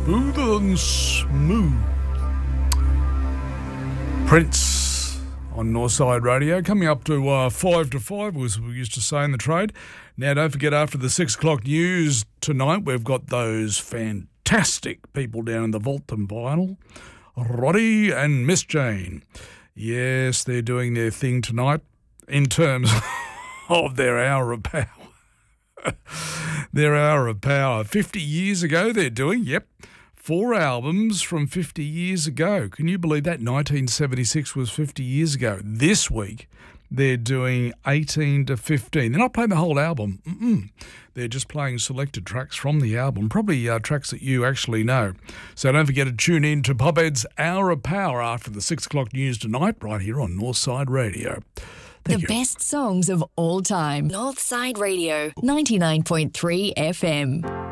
Smooth and smooth. Prince on Northside Radio. Coming up to 5 to 5, as we used to say in the trade. Now, don't forget, after the 6 o'clock news tonight, we've got those fantastic people down in the Vault and Vinyl, Roddy and Miss Jane. Yes, they're doing their thing tonight in terms of their hour of power. Their hour of power. 50 years ago they're doing, 4 albums from 50 years ago. Can you believe that? 1976 was 50 years ago. This week they're doing 18 to 15. They're not playing the whole album. They're just playing selected tracks from the album, probably tracks that you actually know. So don't forget to tune in to Pophead's Hour of Power after the 6 o'clock news tonight, right here on Northside Radio. Thank you. Best songs of all time. Northside Radio, 99.3 FM.